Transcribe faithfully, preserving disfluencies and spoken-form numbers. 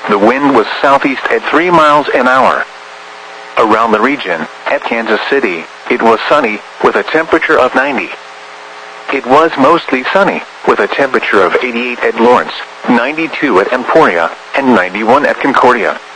The wind was southeast at three miles an hour. Around the region, at Kansas City, it was sunny, with a temperature of ninety. It was mostly sunny, with a temperature of eighty-eight at Lawrence, ninety-two at Emporia, and ninety-one at Concordia.